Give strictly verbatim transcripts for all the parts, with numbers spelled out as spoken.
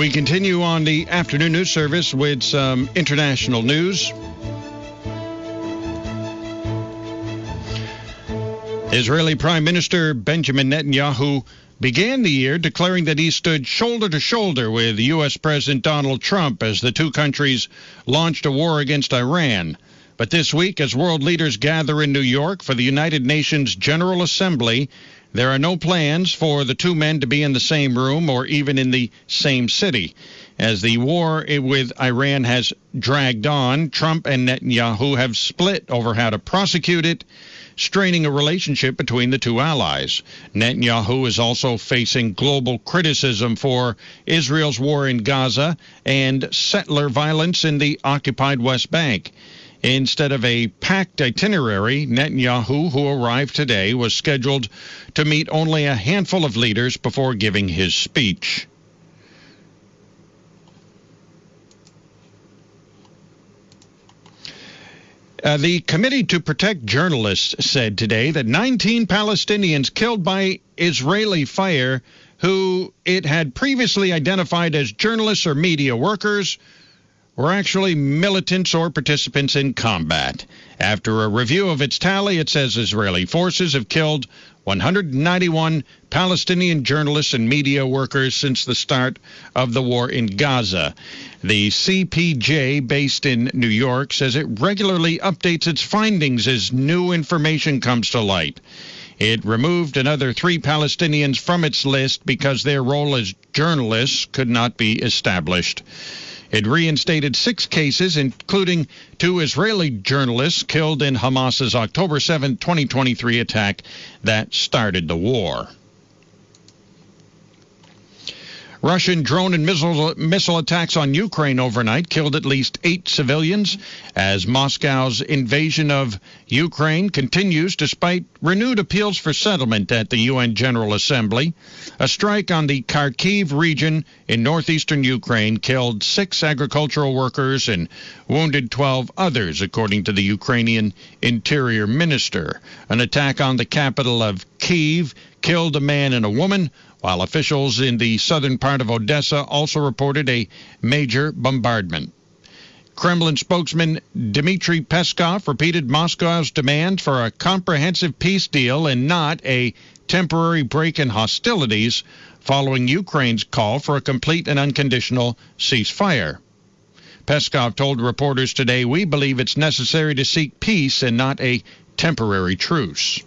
We continue on the afternoon news service with some international news. Israeli Prime Minister Benjamin Netanyahu began the year declaring that he stood shoulder to shoulder with U S. President Donald Trump as the two countries launched a war against Iran. But this week, as world leaders gather in New York for the United Nations General Assembly, there are no plans for the two men to be in the same room or even in the same city. As the war with Iran has dragged on, Trump and Netanyahu have split over how to prosecute it, straining a relationship between the two allies. Netanyahu is also facing global criticism for Israel's war in Gaza and settler violence in the occupied West Bank. Instead of a packed itinerary, Netanyahu, who arrived today, was scheduled to meet only a handful of leaders before giving his speech. Uh, the Committee to Protect Journalists said today that nineteen Palestinians killed by Israeli fire, who it had previously identified as journalists or media workers, were actually militants or participants in combat. After a review of its tally, it says Israeli forces have killed one hundred ninety-one Palestinian journalists and media workers since the start of the war in Gaza. The C P J, based in New York, says it regularly updates its findings as new information comes to light. It removed another three Palestinians from its list because their role as journalists could not be established. It reinstated six cases, including two Israeli journalists killed in Hamas's October seventh, twenty twenty-three attack that started the war. Russian drone and missile, missile attacks on Ukraine overnight killed at least eight civilians as Moscow's invasion of Ukraine continues despite renewed appeals for settlement at the U N General Assembly. A strike on the Kharkiv region in northeastern Ukraine killed six agricultural workers and wounded twelve others, according to the Ukrainian Interior Minister. An attack on the capital of Kyiv killed a man and a woman, while officials in the southern part of Odessa also reported a major bombardment. Kremlin spokesman Dmitry Peskov repeated Moscow's demand for a comprehensive peace deal and not a temporary break in hostilities, following Ukraine's call for a complete and unconditional ceasefire. Peskov told reporters today, "We believe it's necessary to seek peace and not a temporary truce."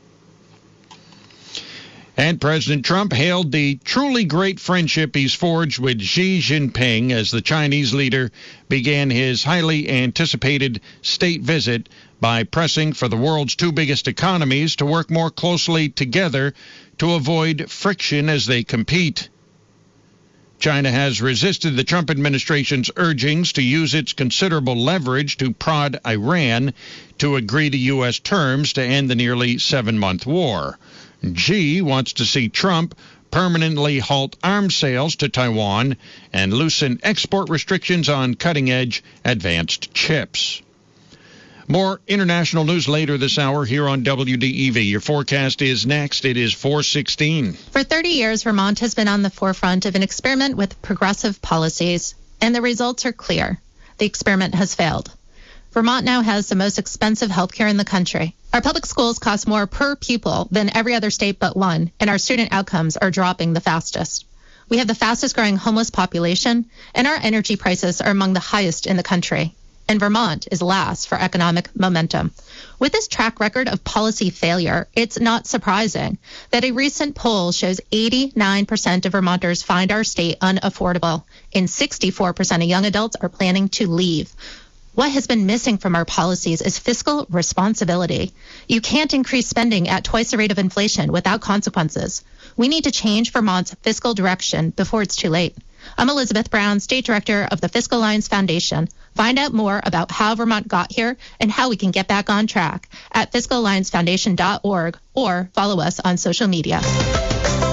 And President Trump hailed the truly great friendship he's forged with Xi Jinping as the Chinese leader began his highly anticipated state visit by pressing for the world's two biggest economies to work more closely together to avoid friction as they compete. China has resisted the Trump administration's urgings to use its considerable leverage to prod Iran to agree to U S terms to end the nearly seven-month war. Xi wants to see Trump permanently halt arms sales to Taiwan and loosen export restrictions on cutting-edge advanced chips. More international news later this hour here on W D E V. Your forecast is next. It is four sixteen. For thirty years, Vermont has been on the forefront of an experiment with progressive policies, and the results are clear. The experiment has failed. Vermont now has the most expensive health care in the country. Our public schools cost more per pupil than every other state but one, and our student outcomes are dropping the fastest. We have the fastest growing homeless population, and our energy prices are among the highest in the country. And Vermont is last for economic momentum. With this track record of policy failure, it's not surprising that a recent poll shows eighty-nine percent of Vermonters find our state unaffordable, and sixty-four percent of young adults are planning to leave. What has been missing from our policies is fiscal responsibility. You can't increase spending at twice the rate of inflation without consequences. We need to change Vermont's fiscal direction before it's too late. I'm Elizabeth Brown, State Director of the Fiscal Alliance Foundation. Find out more about how Vermont got here and how we can get back on track at fiscal alliance foundation dot org or follow us on social media.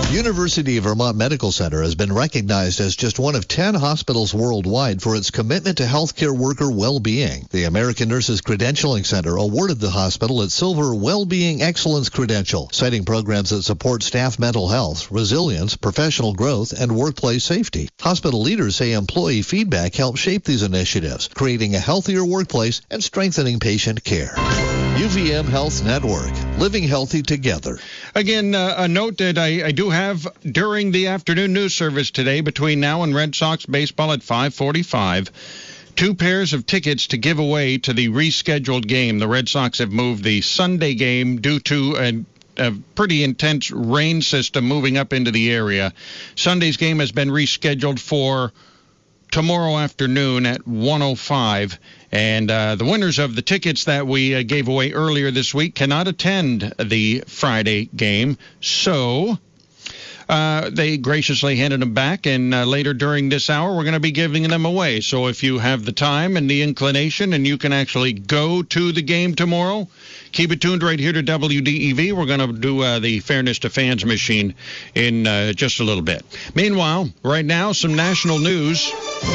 University of Vermont Medical Center has been recognized as just one of ten hospitals worldwide for its commitment to healthcare worker well-being. The American Nurses Credentialing Center awarded the hospital its Silver Well-Being Excellence Credential, citing programs that support staff mental health, resilience, professional growth, and workplace safety. Hospital leaders say employee feedback helps shape these initiatives, creating a healthier workplace and strengthening patient care. U V M Health Network, living healthy together. Again, uh, a note that I, I do have during the afternoon news service today between now and Red Sox baseball at five forty-five. Two pairs of tickets to give away to the rescheduled game. The Red Sox have moved the Sunday game due to a, a pretty intense rain system moving up into the area. Sunday's game has been rescheduled for tomorrow afternoon at one oh five. And uh, the winners of the tickets that we uh, gave away earlier this week cannot attend the Friday game. So uh, they graciously handed them back, and uh, later during this hour, we're going to be giving them away. So if you have the time and the inclination and you can actually go to the game tomorrow, keep it tuned right here to W D E V. We're going to do uh, the Fairness to Fans machine in uh, just a little bit. Meanwhile, right now, some national news.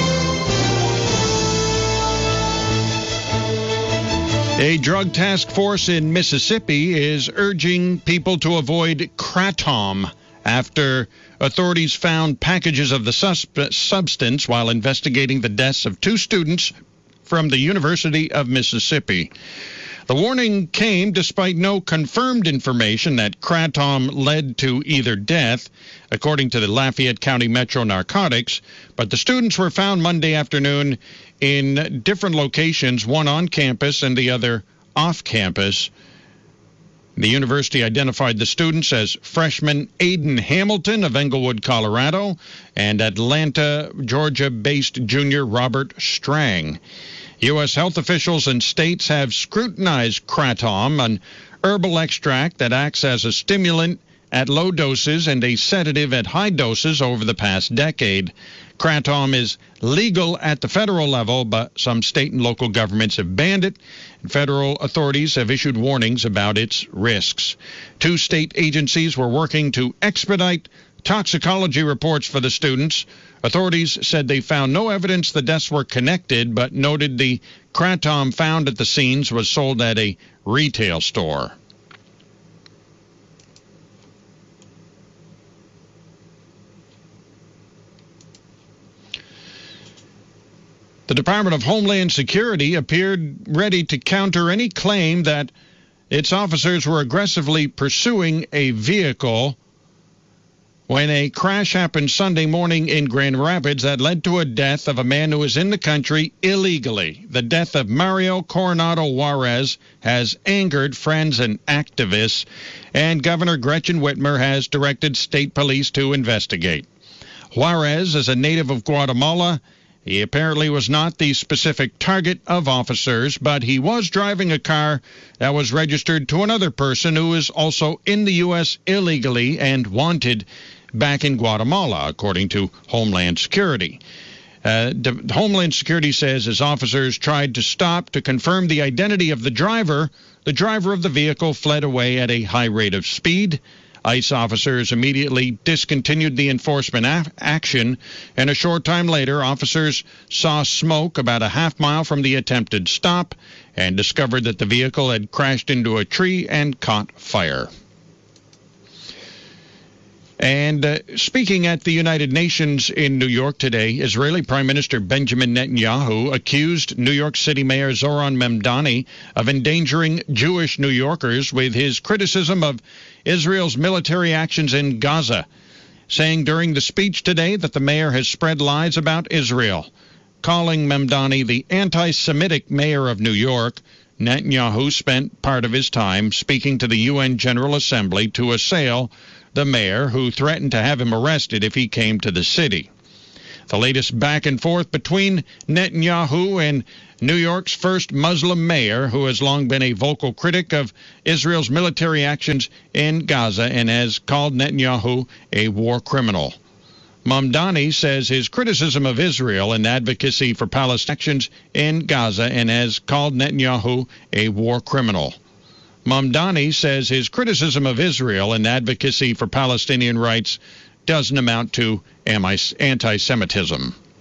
A drug task force in Mississippi is urging people to avoid kratom after authorities found packages of the susp- substance while investigating the deaths of two students from the University of Mississippi. The warning came despite no confirmed information that kratom led to either death, according to the Lafayette County Metro Narcotics, but the students were found Monday afternoon in different locations, one on campus and the other off campus. The university identified the students as freshman Aiden Hamilton of Englewood, Colorado, and Atlanta, Georgia-based junior Robert Strang. U S health officials and states have scrutinized kratom, an herbal extract that acts as a stimulant at low doses and a sedative at high doses over the past decade. Kratom is legal at the federal level, but some state and local governments have banned it, and federal authorities have issued warnings about its risks. Two state agencies were working to expedite toxicology reports for the students. Authorities said they found no evidence the deaths were connected, but noted the kratom found at the scenes was sold at a retail store. The Department of Homeland Security appeared ready to counter any claim that its officers were aggressively pursuing a vehicle when a crash happened Sunday morning in Grand Rapids that led to a death of a man who was in the country illegally. The death of Mario Coronado Juarez has angered friends and activists, and Governor Gretchen Whitmer has directed state police to investigate. Juarez is a native of Guatemala. He apparently was not the specific target of officers, but he was driving a car that was registered to another person who is also in the U S illegally and wanted back in Guatemala, according to Homeland Security. Uh, the, Homeland Security says as officers tried to stop to confirm the identity of the driver, the driver of the vehicle fled away at a high rate of speed. ICE officers immediately discontinued the enforcement a- action, and a short time later, officers saw smoke about a half mile from the attempted stop and discovered that the vehicle had crashed into a tree and caught fire. And uh, speaking at the United Nations in New York today, Israeli Prime Minister Benjamin Netanyahu accused New York City Mayor Zoran Mamdani of endangering Jewish New Yorkers with his criticism of Israel's military actions in Gaza, saying during the speech today that the mayor has spread lies about Israel. Calling Mamdani the anti-Semitic mayor of New York, Netanyahu spent part of his time speaking to the U N General Assembly to assail the mayor, who threatened to have him arrested if he came to the city. The latest back and forth between Netanyahu and New York's first Muslim mayor, who has long been a vocal critic of Israel's military actions in Gaza and has called Netanyahu a war criminal. Mamdani says his criticism of Israel and advocacy for Palestinian actions in Gaza and has called Netanyahu a war criminal. Mamdani says his criticism of Israel and advocacy for Palestinian rights doesn't amount to anti-Semitism.